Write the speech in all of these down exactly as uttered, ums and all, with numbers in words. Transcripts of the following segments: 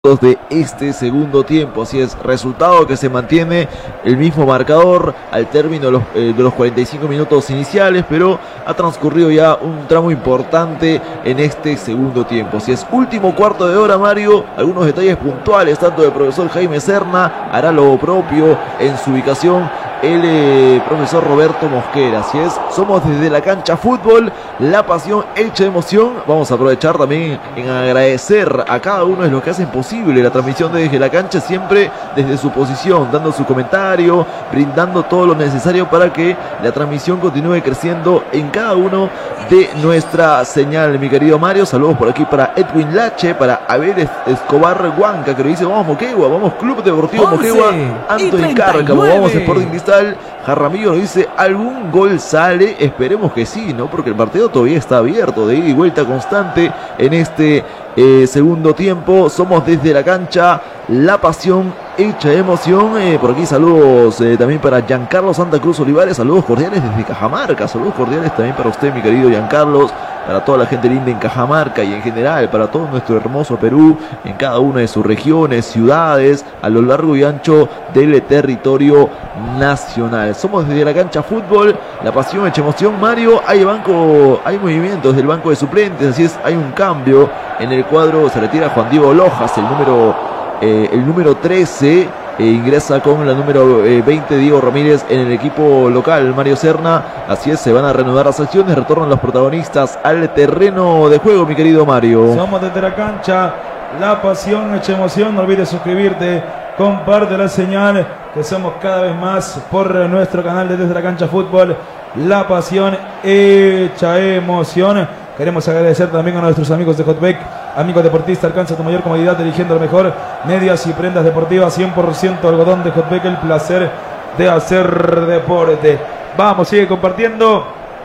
de este segundo tiempo. Así es, resultado que se mantiene el mismo marcador al término de los, eh, de los cuarenta y cinco minutos iniciales, pero ha transcurrido ya un tramo importante en este segundo tiempo. Así es, último cuarto de hora, Mario. Algunos detalles puntuales, tanto del profesor Jaime Serna, hará lo propio en su ubicación el eh, profesor Roberto Mosquera. Así es, somos desde la cancha fútbol, la pasión hecha emoción. Vamos a aprovechar también en agradecer a cada uno de los que hacen posible la transmisión desde la cancha, siempre desde su posición, dando su comentario, brindando todo lo necesario para que la transmisión continúe creciendo en cada uno de nuestra señal. Mi querido Mario, saludos por aquí para Edwin Lache, para Abel Escobar Huanca, que lo dice: vamos Moquegua, vamos Club Deportivo Moquegua, Anthony Cárcamo, vamos Sporting Cristal. Jaramillo nos dice: algún gol sale, esperemos que sí, ¿no? Porque el partido todavía está abierto, de ida y vuelta constante en este eh, segundo tiempo. Somos desde la cancha, la pasión hecha emoción. Eh, por aquí saludos eh, también para Giancarlo Santa Cruz Olivares, saludos cordiales desde Cajamarca, saludos cordiales también para usted, mi querido Giancarlos, para toda la gente linda en Cajamarca y en general para todo nuestro hermoso Perú, en cada una de sus regiones, ciudades, a lo largo y ancho del territorio nacional. Somos desde la cancha fútbol, la pasión hecha emoción. Mario, hay banco, hay movimientos del banco de suplentes, así es, hay un cambio en el cuadro. Se retira Juan Diego Lojas, el número, eh, el número trece. E ingresa con la número eh, veinte Diego Ramírez en el equipo local, Mario Serna. Así es, se van a reanudar las acciones, retornan los protagonistas al terreno de juego, mi querido Mario. Somos desde la cancha, la pasión hecha emoción. No olvides suscribirte, comparte la señal, que somos cada vez más por nuestro canal de Desde la Cancha Fútbol, la pasión hecha emoción. Queremos agradecer también a nuestros amigos de Hotback, amigos deportistas. Alcanza tu mayor comodidad eligiendo lo mejor, medias y prendas deportivas cien por ciento algodón de Hotback, el placer de hacer deporte. Vamos, sigue compartiendo,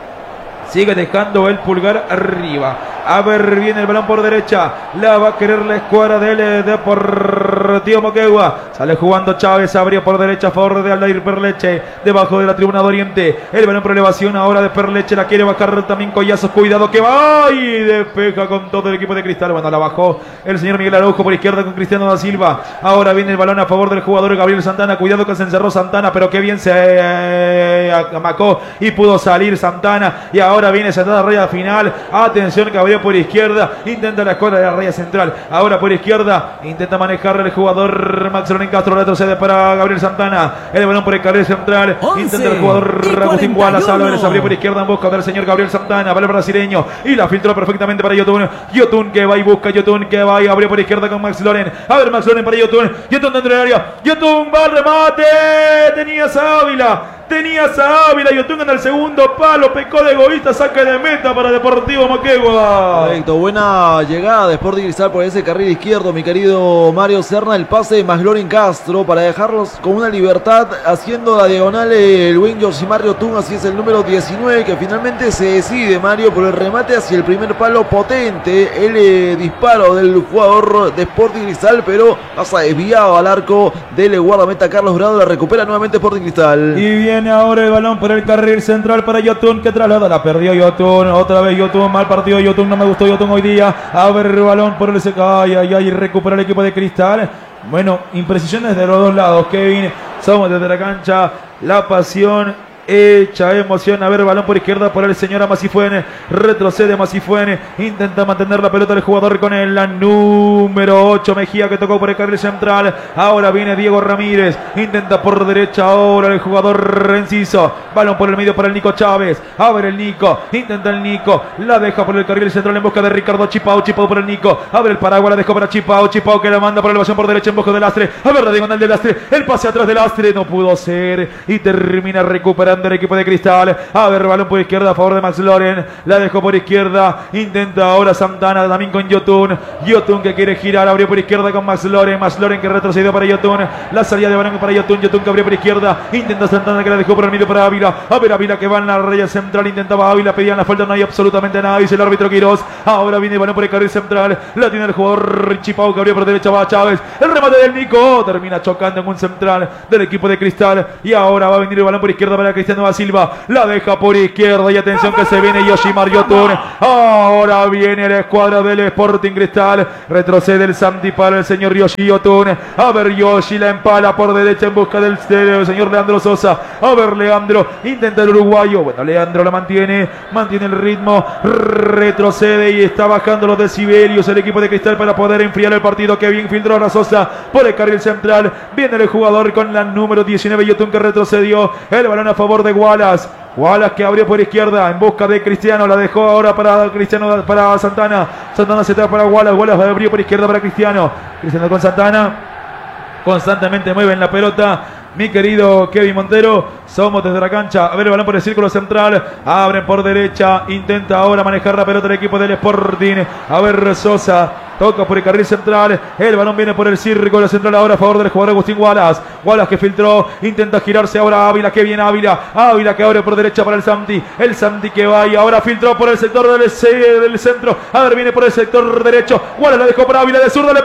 sigue dejando el pulgar arriba. A ver, viene el balón por derecha, la va a querer la escuadra del Deportivo Moquegua. Sale jugando Chávez, abrió por derecha a favor de Aldair Perleche, debajo de la tribuna de Oriente. El balón por elevación ahora de Perleche, la quiere bajar también Collazos, cuidado que va y despeja con todo el equipo de Cristal. Bueno, la bajó el señor Miguel Araujo por izquierda con Cristiano da Silva. Ahora viene el balón a favor del jugador Gabriel Santana, cuidado que se encerró Santana, pero qué bien se eh, amacó y pudo salir Santana. Y ahora viene Santana, raya final. Atención, Gabriel por izquierda, intenta la escuadra de la raya central, ahora por izquierda, intenta manejar el jugador Max Loren Castro, retrocede para Gabriel Santana, el balón por el carril central, intenta el jugador Agustín Wallace Álvarez, abrió por izquierda en busca del señor Gabriel Santana, para el brasileño, y la filtró perfectamente para Yotun, Yotun que va y busca, Yotun que va y abrió por izquierda con Max Loren, a ver Max Loren para Yotun, Yotun dentro del área, Yotun va al remate, tenías a Ávila, tenías a Ávila, Yotun en el segundo palo, pecó de egoísta, saque de meta para Deportivo Moquegua. Correcto, buena llegada de Sporting Cristal por ese carril izquierdo, mi querido Mario Serna. El pase de Maglorin Castro para dejarlos con una libertad, haciendo la diagonal el buen Yoshimar Yotun. Así es, el número diecinueve que finalmente se decide, Mario, por el remate hacia el primer palo potente. El eh, disparo del jugador de Sporting Cristal, pero pasa desviado al arco del guardameta Carlos Dorado. La recupera nuevamente Sporting Cristal. Y viene ahora el balón por el carril central para Yotun, que traslada, la perdió Yotun, otra vez Yotun, mal partido Yotun, no me gustó Yotun hoy día. A ver el balón por el seca, ay, ay, ay, recupera el equipo de Cristal. Bueno, imprecisiones de los dos lados, Kevin. Somos desde la cancha, la pasión hecha emoción. A ver, balón por izquierda por el señor Amacifuene, retrocede Amacifuene, intenta mantener la pelota del jugador con el la número ocho Mejía, que tocó por el carril central. Ahora viene Diego Ramírez, intenta por derecha ahora el jugador Enciso, balón por el medio para el Nico Chávez. A ver el Nico, intenta el Nico, la deja por el carril central en busca de Ricardo Chipao, Chipao por el Nico, a ver el paraguas, la dejó para Chipao, Chipao que la manda por elevación por derecha en busca del Lastre. A ver la diagonal del Lastre, el pase atrás del Lastre, no pudo ser y termina recuperando del equipo de Cristal. A ver, balón por izquierda a favor de Max Loren, la dejó por izquierda, intenta ahora Santana también con Yotun, Yotun que quiere girar, abrió por izquierda con Max Loren, Max Loren que retrocedió para Yotun, la salida de balón para Yotun, Yotun que abrió por izquierda, intenta Santana que la dejó por el medio para Ávila, a ver Ávila que va en la raya central, intentaba Ávila, pedían la falta, no hay absolutamente nada, dice el árbitro Quirós. Ahora viene el balón por el carril central, la tiene el jugador Chipao que abrió por derecha, va Chávez, el remate del Nico, termina chocando en un central del equipo de Cristal, y ahora va a venir el balón por izquierda para Cristal. Cristiano da Silva. La deja por izquierda y atención que se viene Yoshimar Yotun. Ahora viene la escuadra del Sporting Cristal. Retrocede el Santi para el señor Yoshi Yotun. A ver, Yoshi la empala por derecha en busca del, del señor Leandro Sosa. A ver, Leandro intenta el uruguayo. Bueno, Leandro la mantiene, mantiene el ritmo, retrocede y está bajando los decibelios el equipo de Cristal para poder enfriar el partido. Que bien filtró a Sosa por el carril central. Viene el jugador con la número diecinueve, Yotun, que retrocedió. El balón a favor de Wallace. Wallace que abrió por izquierda en busca de Cristiano. La dejó ahora para Cristiano, para Santana. Santana se trae para Wallace. Wallace abrió por izquierda para Cristiano. Cristiano con Santana. Constantemente mueven la pelota. Mi querido Kevin Montero, somos desde la cancha. A ver, el balón por el círculo central. Abren por derecha. Intenta ahora manejar la pelota el equipo del Sporting. A ver, Sosa. Toca por el carril central. El balón viene por el círculo central ahora a favor del jugador Agustín Wallace. Wallace que filtró. Intenta girarse ahora Ávila. Que viene Ávila. Ávila que abre por derecha para el Santi. El Santi que va y ahora filtró por el sector del, del centro. A ver, viene por el sector derecho. Wallace la dejó para Ávila. De zurda le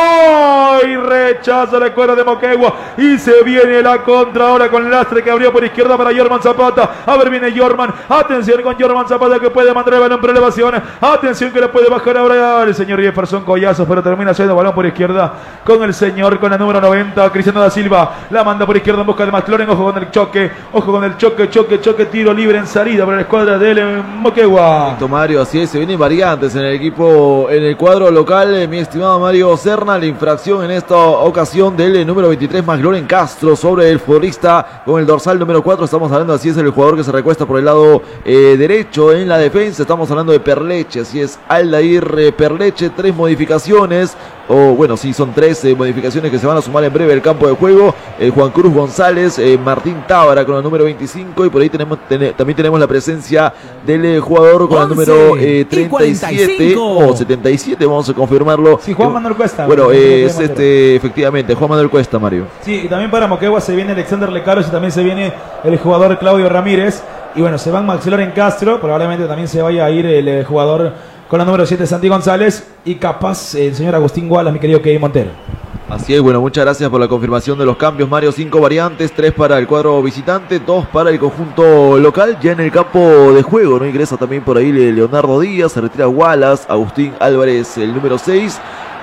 pegó. Y rechaza la escuadra de Moquegua. Y se viene la contra ahora con Lastre que abrió por izquierda para Jorman Zapata. A ver, viene Jorman. Atención con Jorman Zapata que puede mandar el balón por elevación. Atención que le puede bajar ahora el señor Jefferson Collazos, pero termina siendo balón por izquierda con el señor con la número noventa, Cristiano da Silva. La manda por izquierda en busca de McLaren. Ojo con el choque. Ojo con el choque, choque, choque. Tiro libre en salida para la escuadra del Moquegua. Mario, así es, se vienen variantes en el equipo, en el cuadro local, eh, mi estimado Mario Serna. La infracción en esta ocasión del eh, número veintitrés, McLaren Castro, sobre el futbolista con el dorsal número cuatro. Estamos hablando, así es, el jugador que se recuesta por el lado eh, derecho en la defensa. Estamos hablando de Perleche, así es, Aldair eh, Perleche. Tres modificaciones, o bueno, sí, son tres eh, modificaciones que se van a sumar en breve al campo de juego. Eh, Juan Cruz González, eh, Martín Tábara con el número veinticinco, y por ahí tenemos ten, también tenemos la presencia del eh, jugador con el número eh, treinta y siete o setenta y siete, vamos a confirmarlo. Sí, Juan Manuel Cuesta. Bueno, eh, es este, efectivamente, Juan Manuel Cuesta, Mario. Sí, y también para Moquegua se viene Alexander Lecaros y también se viene el jugador Claudio Ramírez. Y bueno, se van McLaren Castro, probablemente también se vaya a ir el, el jugador con la número siete, Santi González, y capaz el señor Agustín Wallace, mi querido Kevin Montero. Así es, bueno, muchas gracias por la confirmación de los cambios, Mario. Cinco variantes, tres para el cuadro visitante, dos para el conjunto local. Ya en el campo de juego, ¿no? Ingresa también por ahí Leonardo Díaz, se retira Wallace, Agustín Álvarez, el número seis.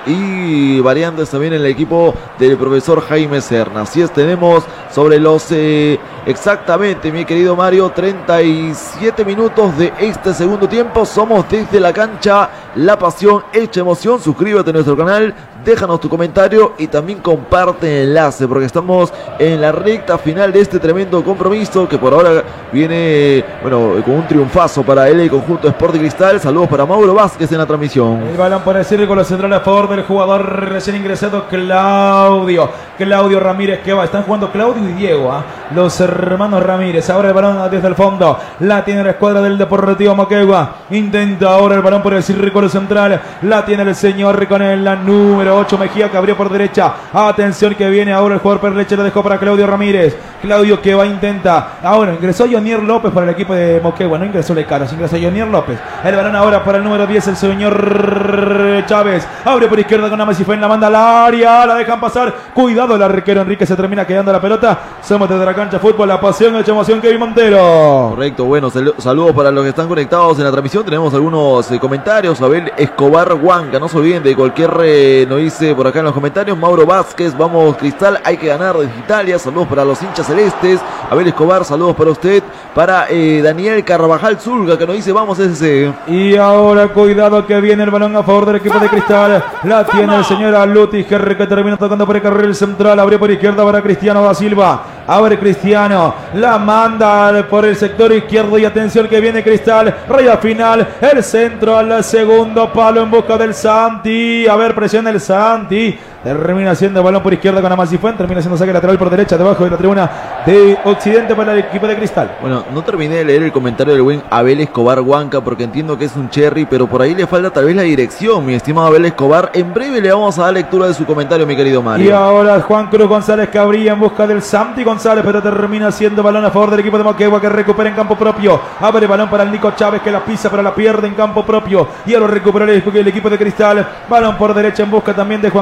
Y variantes también en el equipo del profesor Jaime Serna. Así es, tenemos sobre los eh, exactamente, mi querido Mario, treinta y siete minutos de este segundo tiempo. Somos desde la cancha, la pasión hecha emoción. Suscríbete a nuestro canal, déjanos tu comentario y también comparte el enlace, porque estamos en la recta final de este tremendo compromiso que por ahora viene, bueno, con un triunfazo para él, el conjunto Sporting Cristal. Saludos para Mauro Vázquez en la transmisión. El balón por el círculo central a favor del jugador recién ingresado Claudio. Claudio Ramírez que va. Están jugando Claudio y Diego, ¿eh? Los hermanos Ramírez. Ahora el balón desde el fondo. La tiene la escuadra del Deportivo Moquegua. Intenta ahora el balón por el círculo central. La tiene el señor con el la número ocho, Mejía, que abrió por derecha. Atención que viene ahora el jugador Perleche. Lo dejó para Claudio Ramírez. Claudio que va, intenta. Ahora ingresó Jonier López para el equipo de Moquegua. No ingresó Lecaros, ingresó Jonier López. El balón ahora para el número diez, el señor Chávez. Abre por izquierda con Ames y fue en la banda al área. La dejan pasar. Cuidado, el arquero Enrique se termina quedando la pelota. Somos desde la cancha fútbol, la pasión hecha emoción, Kevin Montero. Correcto, bueno, sal saludos para los que están conectados en la transmisión. Tenemos algunos eh, comentarios. Abel Escobar Huanca, no se olviden de cualquier eh, nos dice por acá en los comentarios. Mauro Vázquez, vamos Cristal, hay que ganar desde Italia. Saludos para los hinchas celestes. Abel Escobar, saludos para usted. Para eh, Daniel Carvajal Zulga, que nos dice vamos ese. Y ahora cuidado que viene el balón a favor del equipo de Cristal. La tiene el señor Aluti Gerri, que termina tocando por el carril central. Abrió por izquierda para Cristiano da Silva. Abre Cristiano, la manda por el sector izquierdo y atención que viene Cristal. Raya final, el centro al segundo palo en busca del Santi. A ver, presiona el Santi. Termina siendo el balón por izquierda con Amasifuen. Termina siendo saque lateral por derecha, debajo de la tribuna de Occidente para el equipo de Cristal. Bueno, no terminé de leer el comentario del buen Abel Escobar Huanca porque entiendo que es un cherry, pero por ahí le falta tal vez la dirección, mi estimado Abel Escobar. En breve le vamos a dar lectura de su comentario, mi querido Mario. Y ahora Juan Cruz González que abría en busca del Santi González, pero termina siendo balón a favor del equipo de Moquegua, que recupera en campo propio. Abre balón para el Nico Chávez, que la pisa pero la pierde en campo propio. Y ahora recupera el equipo de Cristal. Balón por derecha en busca también de Juan Cruz González.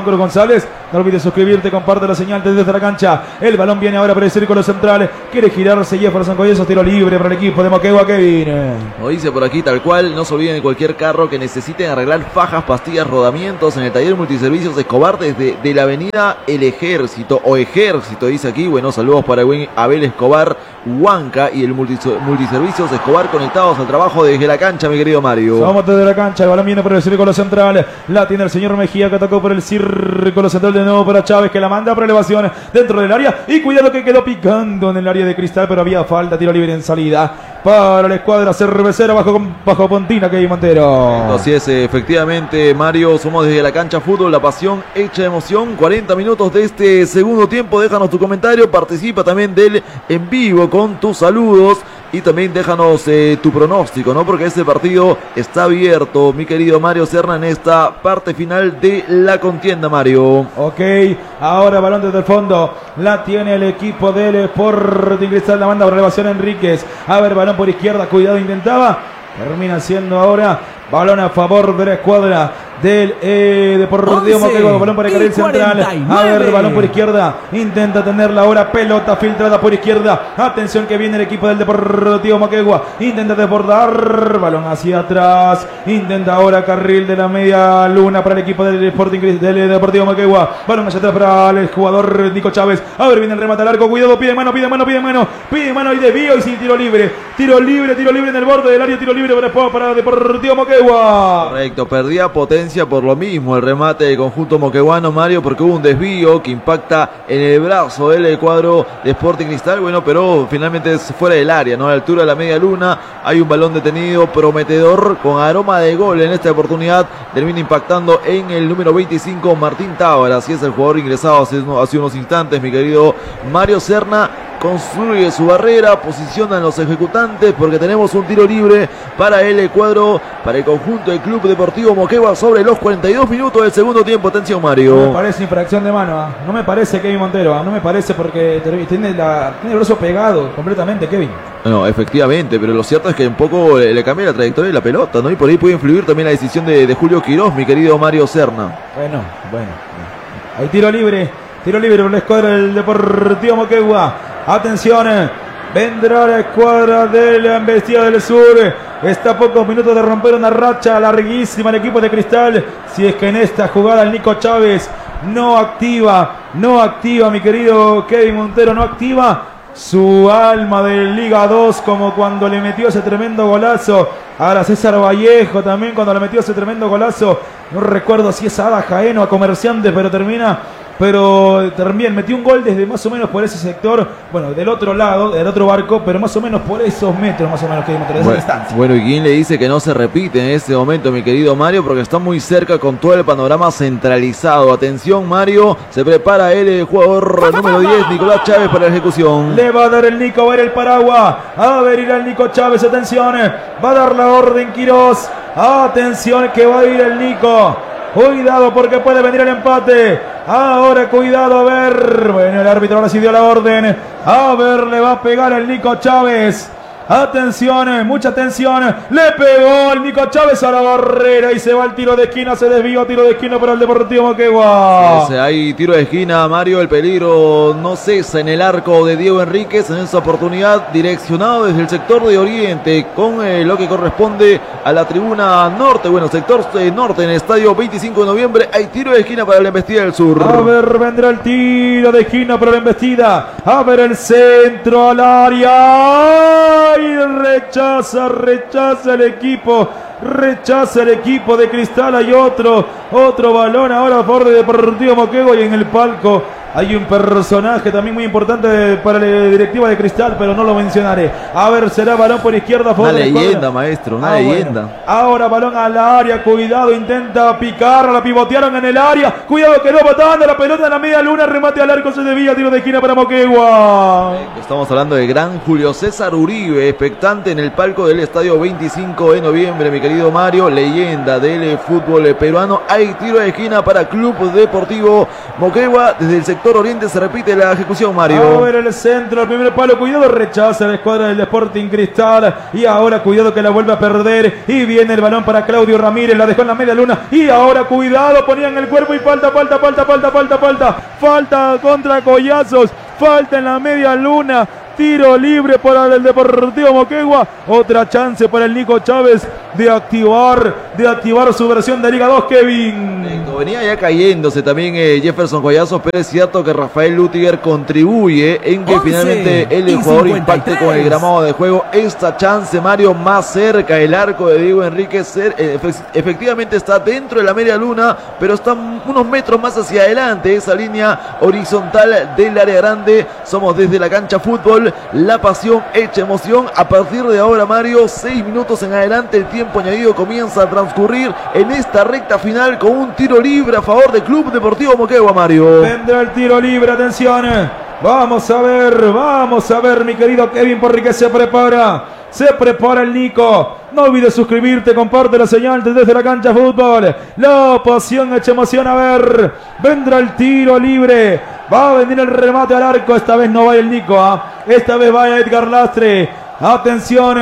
goles. No olvides suscribirte, comparte la señal desde la cancha. El balón viene ahora por el círculo central. Quiere girarse Jefferson Collazos, tiro libre para el equipo de Moquegua. Kevin. Como dice por aquí tal cual, no se olviden de cualquier carro que necesiten arreglar fajas, pastillas, rodamientos en el taller multiservicios Escobar desde de la avenida El Ejército o Ejército, dice aquí. Bueno, saludos para Abel Escobar Huanca y el multiservicios Escobar, conectados al trabajo desde la cancha, mi querido Mario. Vamos desde la cancha, el balón viene por el círculo central. La tiene el señor Mejía, que atacó por el círculo central de nuevo para Chávez, que la manda por elevación dentro del área. Y cuidado que quedó picando en el área de Cristal, pero había falta, tiro libre en salida para la escuadra cervecera bajo, bajo Pontina, Kevin Montero. Así es, efectivamente, Mario, somos desde la cancha fútbol, la pasión hecha emoción. cuarenta minutos de este segundo tiempo. Déjanos tu comentario, participa también del en vivo con tus saludos y también déjanos eh, tu pronóstico, ¿no? Porque este partido está abierto, mi querido Mario Serna, en esta parte final de la contienda, Mario. Ok, ahora balón desde el fondo, la tiene el equipo del Sporting Cristal, la manda por elevación Enríquez. A ver, balón por izquierda, cuidado, intentaba, termina siendo ahora balón a favor de la escuadra del eh, Deportivo Moquegua. Balón para el carril central. A ver, balón por izquierda. Intenta tenerla ahora. Pelota filtrada por izquierda. Atención que viene el equipo del Deportivo Moquegua. Intenta desbordar. Balón hacia atrás. Intenta ahora carril de la media luna para el equipo del Sporting del Deportivo Moquegua. Balón hacia atrás para el jugador Nico Chávez. A ver, viene el remate al arco. Cuidado, pide mano, pide mano, pide mano. Pide mano y desvío y sin tiro libre. Tiro libre, tiro libre en el borde del área. Tiro libre para, para el Deportivo Moquegua. Correcto, perdía potencia por lo mismo el remate del conjunto moqueguano, Mario, porque hubo un desvío que impacta en el brazo del cuadro de Sporting Cristal. Bueno, pero finalmente es fuera del área, ¿no? A la altura de la media luna hay un balón detenido prometedor con aroma de gol en esta oportunidad. Termina impactando en el número veinticinco, Martín Tábara. Así es el jugador ingresado hace, hace unos instantes, mi querido Mario Serna. Construye su barrera, posiciona en los ejecutantes porque tenemos un tiro libre para el cuadro, para el conjunto del Club Deportivo Moquegua sobre los cuarenta y dos minutos del segundo tiempo. Atención, Mario. No me parece infracción de mano, ¿eh? No me parece, Kevin Montero, ¿eh? No me parece porque tiene, la, tiene el brazo pegado completamente, Kevin. No, efectivamente, pero lo cierto es que un poco le, le cambia la trayectoria de la pelota, ¿no? Y por ahí puede influir también la decisión de, de Julio Quirós, mi querido Mario Serna. Bueno, bueno. Hay tiro libre, tiro libre por la escuadra del Deportivo Moquegua. Atención, vendrá la escuadra de la Embestida del Sur. Está a pocos minutos de romper una racha larguísima el equipo de Cristal. Si es que en esta jugada el Nico Chávez no activa, no activa, mi querido Kevin Montero, no activa su alma de Liga dos, como cuando le metió ese tremendo golazo a César Vallejo, también cuando le metió ese tremendo golazo. No recuerdo si es a Ada Jaén o a Comerciantes, pero termina... Pero también metió un gol desde más o menos por ese sector, bueno, del otro lado, del otro barco, pero más o menos por esos metros, más o menos, que de esa bueno, distancia. Bueno, y quién le dice que no se repite en este momento, mi querido Mario, porque está muy cerca con todo el panorama centralizado. Atención, Mario, se prepara él, el jugador número diez, Nicolás Chávez, para la ejecución. Le va a dar el Nico, va a ir el paraguas, a ver, irá el Nico Chávez, atención, va a dar la orden Quirós, atención que va a ir el Nico. Cuidado porque puede venir el empate. Ahora cuidado, a ver. Bueno, el árbitro ahora sí dio la orden. A ver, le va a pegar el Nico Chávez. Atención, mucha atención. Le pegó el Nico Chávez a la barrera y se va el tiro de esquina. Se desvió, tiro de esquina para el Deportivo Moquegua. Sí, hay tiro de esquina, Mario. El peligro no cesa en el arco de Diego Enríquez en esa oportunidad, direccionado desde el sector de Oriente con eh, lo que corresponde a la tribuna norte. Bueno, sector eh, norte en el estadio veinticinco de noviembre. Hay tiro de esquina para la Embestida del Sur. A ver, vendrá el tiro de esquina para la Embestida. A ver, el centro al área. Y rechaza, rechaza el equipo, rechaza el equipo de Cristal. Hay otro, otro balón ahora a favor de Deportivo Moquegua y en el palco hay un personaje también muy importante para la directiva de Cristal, pero no lo mencionaré. A ver, será balón por izquierda a favor una de leyenda, escuadra. maestro, una ah, leyenda. Bueno. Ahora balón al área, cuidado, intenta picar, la pivotearon en el área. Cuidado, quedó botando la pelota en la media luna, remate al arco, se desvía, tiro de esquina para Moquegua. Estamos hablando del gran Julio César Uribe, expectante en el palco del estadio veinticinco de noviembre, mi querido Mario, leyenda del fútbol peruano. Hay tiro de esquina para Club Deportivo Moquegua desde el sector sector oriente se repite la ejecución, Mario. A ver el centro, el primer palo, cuidado, rechaza la escuadra del Sporting Cristal. Y ahora cuidado que la vuelve a perder. Y viene el balón para Claudio Ramírez, la dejó en la media luna. Y ahora cuidado, ponían el cuerpo y falta, falta, falta, falta, falta, falta. Falta contra Collazos, falta en la media luna. Tiro libre para el Deportivo Moquegua. Otra chance para el Nico Chávez de activar, de activar su versión de Liga dos, Kevin. Venía ya cayéndose también eh, Jefferson Collazos, pero es cierto que Rafael Lutiger contribuye en que finalmente él, el jugador, impacte con el gramado de juego. Esta chance, Mario, más cerca del arco de Diego Enríquez, eh, efectivamente está dentro de la media luna, pero está unos metros más hacia adelante, esa línea horizontal del área grande. Somos desde la cancha fútbol, la pasión hecha emoción. A partir de ahora, Mario, seis minutos en adelante, el tiempo añadido comienza a transcurrir en esta recta final con un tiro libre a favor del Club Deportivo Moquegua, Mario. Vendrá el tiro libre, atención. Vamos a ver, vamos a ver, mi querido Kevin, porque se prepara. Se prepara el Nico. No olvides suscribirte, comparte la señal desde la cancha fútbol. La pasión hecha emoción. A ver, vendrá el tiro libre. Va a venir el remate al arco. Esta vez no va el Nico, ¿eh? Esta vez va Edgar Lastre. Atención.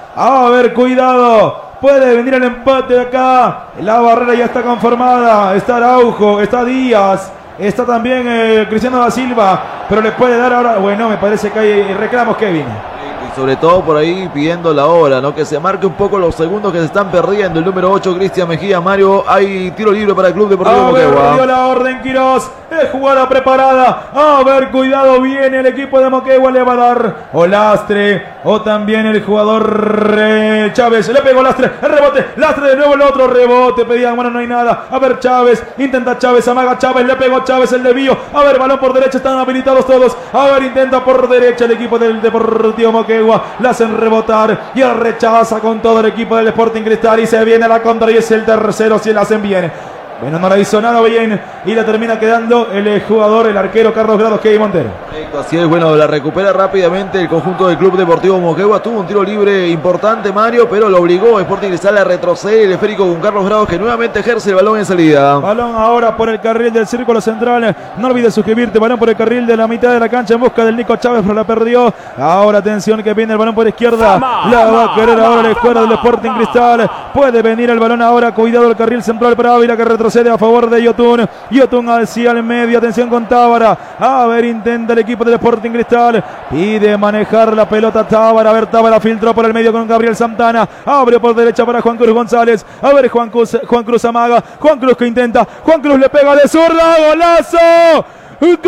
A ver, cuidado. Puede venir el empate de acá. La barrera ya está conformada. Está Araujo, está Díaz, está también eh, Cristiano da Silva. Pero le puede dar ahora. Bueno, me parece que hay reclamos, Kevin. Sobre todo por ahí pidiendo la hora, ¿no? Que se marque un poco los segundos que se están perdiendo. El número ocho, Cristian Mejía. Mario, hay tiro libre para el Club Deportivo Moquegua. Dio la orden Quirós. Es jugada preparada. A ver, cuidado, viene el equipo de Moquegua. Le va a dar o Lastre o también el jugador eh, Chávez. Le pegó Lastre. El rebote. Lastre de nuevo, el otro rebote. Pedían, bueno, no hay nada. A ver, Chávez. Intenta Chávez. Amaga Chávez. Le pegó Chávez el desvío. A ver, balón por derecha. Están habilitados todos. A ver, intenta por derecha el equipo del Deportivo Moquegua. La hacen rebotar y el rechaza con todo el equipo del Sporting Cristal y se viene a la contra y es el tercero si la hacen bien. Bueno, no la hizo nada bien y la termina quedando el jugador, el arquero Carlos Grados, Kevin Montero. Así es, bueno, la recupera rápidamente el conjunto del Club Deportivo Moquegua. Tuvo un tiro libre importante, Mario, pero lo obligó Sporting Cristal a retroceder el esférico con Carlos Grados, que nuevamente ejerce el balón en salida. Balón ahora por el carril del círculo central. No olvides suscribirte. Balón por el carril de la mitad de la cancha en busca del Nico Chávez, pero la perdió. Ahora atención que viene el balón por izquierda. La va a querer ahora la escuadra del Sporting Cristal. Puede venir el balón ahora. Cuidado el carril central para Ávila, que retrocede a favor de Yotun. Yotun hacia el medio. Atención con Tábara. A ver, intenta el equipo del Sporting Cristal. Pide manejar la pelota Tábara. A ver, Tábara filtró por el medio con Gabriel Santana. Abre por derecha para Juan Cruz González. A ver, Juan Cruz, Juan Cruz amaga. Juan Cruz que intenta. Juan Cruz le pega de zurda. ¡Golazo! ¡Gol!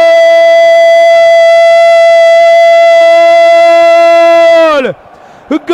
¡Gol!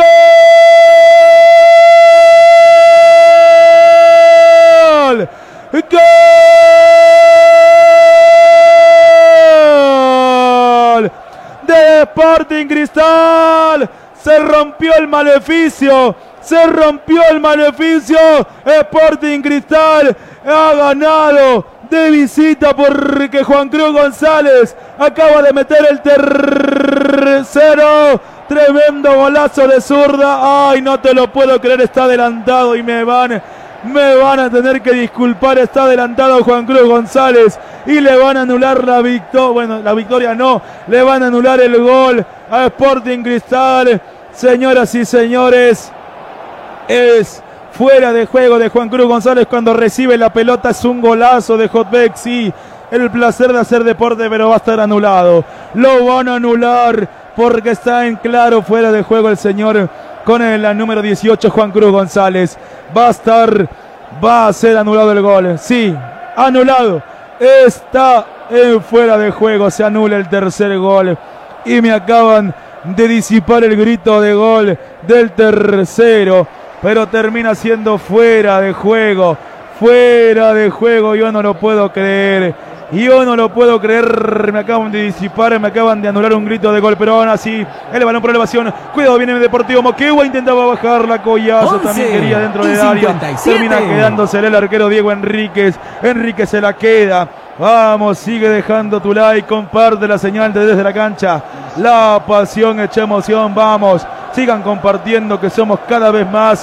¡Gol! De Sporting Cristal. Se rompió el maleficio. Se rompió el maleficio. Sporting Cristal ha ganado de visita porque Juan Cruz González acaba de meter el tercero. Tremendo golazo de zurda. Ay, no te lo puedo creer. Está adelantado y me van... Me van a tener que disculpar, está adelantado Juan Cruz González y le van a anular la victoria, bueno, la victoria no, le van a anular el gol a Sporting Cristal. Señoras y señores, es fuera de juego de Juan Cruz González cuando recibe la pelota, es un golazo de Hotbeck, sí, el placer de hacer deporte, pero va a estar anulado, lo van a anular porque está en claro fuera de juego el señor con el número dieciocho, Juan Cruz González. Va a estar, va a ser anulado el gol. Sí, anulado. Está en fuera de juego. Se anula el tercer gol. Y me acaban de disipar el grito de gol del tercero. Pero termina siendo fuera de juego. Fuera de juego. Yo no lo puedo creer. Yo no lo puedo creer, me acaban de disipar, me acaban de anular un grito de gol, pero aún así, el balón por elevación, cuidado, viene el Deportivo Moquegua, intentaba bajar la Collazo, también quería dentro del área, termina quedándose el arquero Diego Enríquez, Enríquez se la queda, vamos, sigue dejando tu like, comparte la señal de desde la cancha, la pasión hecha emoción, vamos, sigan compartiendo que somos cada vez más,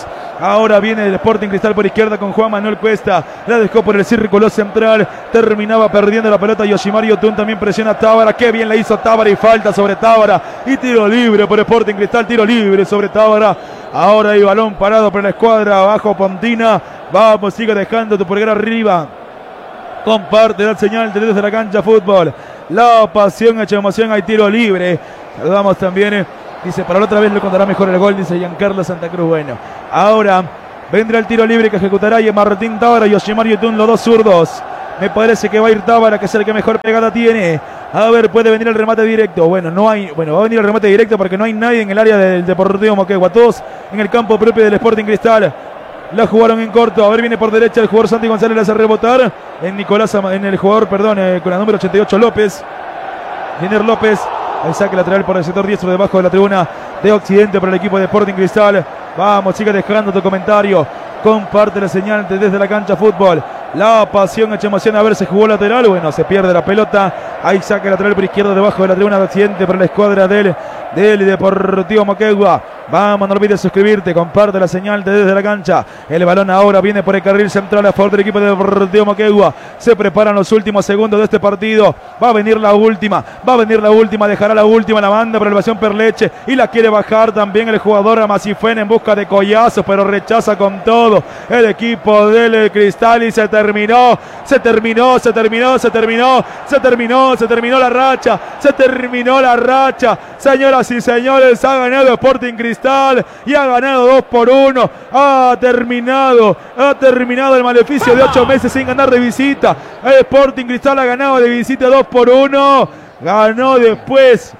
Ahora viene el Sporting Cristal por izquierda con Juan Manuel Cuesta. La dejó por el círculo central. Terminaba perdiendo la pelota Yoshimar Yotun. También presiona a Tábara. Qué bien le hizo Tábara y falta sobre Tábara. Y tiro libre por Sporting Cristal. Tiro libre sobre Tábara. Ahora hay balón parado por la escuadra. Abajo Pontina. Vamos, sigue dejando tu pulgar arriba. Comparte la señal desde la cancha fútbol. La pasión hecha emoción. Hay tiro libre. Saludamos también. Dice, para la otra vez le contará mejor el gol, dice Giancarlo Santa Cruz. Bueno, ahora vendrá el tiro libre que ejecutará y Martín Tábara y Yoshimar Yotun, los dos zurdos. Me parece que va a ir Tábara, que es el que mejor pegada tiene. A ver, puede venir el remate directo. Bueno, no hay, bueno, va a venir el remate directo porque no hay nadie en el área del Deportivo Moquegua. Todos en el campo propio del Sporting Cristal. La jugaron en corto. A ver, viene por derecha el jugador Santi González, le hace rebotar. En Nicolás, en el jugador, perdón, eh, con la número ochenta y ocho, López. Jenner López. El saque lateral por el sector diestro debajo de la tribuna de Occidente para el equipo de Sporting Cristal. Vamos, sigue dejando tu comentario. Comparte la señal desde la cancha fútbol. La pasión hecha emoción. A ver, se jugó lateral. Bueno, se pierde la pelota. Hay saque lateral por izquierda debajo de la tribuna de Occidente para la escuadra del, del Deportivo Moquegua. Vamos, no olvides suscribirte. Comparte la señal desde la cancha. El balón ahora viene por el carril central a favor del equipo de Deportivo Moquegua. Se preparan los últimos segundos de este partido. Va a venir la última. Va a venir la última. Dejará la última. La banda para el Elevación Perleche. Y la quiere bajar también el jugador Amacifén en busca de collazos, pero rechaza con todo el equipo del Cristal. Y se terminó. Se terminó. Se terminó. Se terminó. Se terminó. Se terminó la racha. Se terminó la racha. Señoras y señores, ha ganado Sporting Cristal y ha ganado dos por uno. Ha terminado, ha terminado el maleficio de ocho meses sin ganar de visita. El Sporting Cristal ha ganado de visita dos por uno. Ganó después,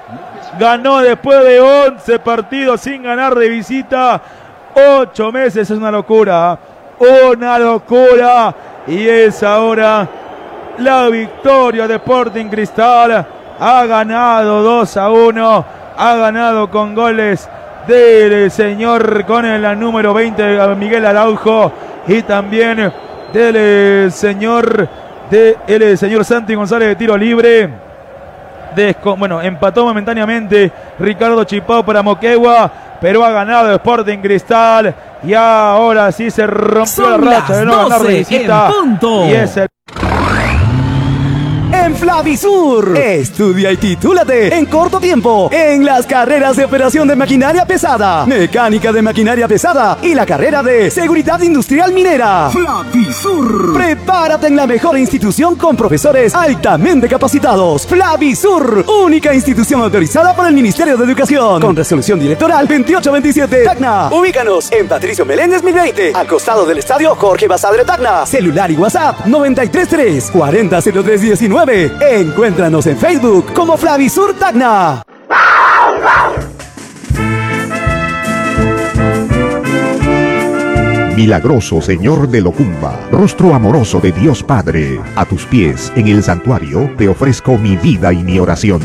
ganó después de once partidos sin ganar de visita. ocho meses, es una locura, una locura. Y es ahora la victoria de Sporting Cristal. Ha ganado dos a uno. Ha ganado con goles del señor con el número veinte Miguel Araujo y también del señor de el señor Santi González de tiro libre. Desco, bueno, empató momentáneamente Ricardo Chipao para Moquegua, pero ha ganado Sporting Cristal y ahora sí se rompió Son la racha de no ganar de visita. Y es el En Flavisur, estudia y titúlate en corto tiempo en las carreras de operación de maquinaria pesada, mecánica de maquinaria pesada y la carrera de seguridad industrial minera. Flavisur. Prepárate en la mejor institución con profesores altamente capacitados. Flavisur, única institución autorizada por el Ministerio de Educación, con resolución directoral veintiocho veintisiete. Tacna. Ubícanos en Patricio Meléndez mil veinte, al costado del estadio Jorge Basadre Tacna. Celular y WhatsApp noventa y tres tres cuarenta cero tres diecinueve. Encuéntranos en Facebook como Flavisur Tacna. Milagroso Señor de Locumba, rostro amoroso de Dios Padre, a tus pies en el santuario te ofrezco mi vida y mi oración.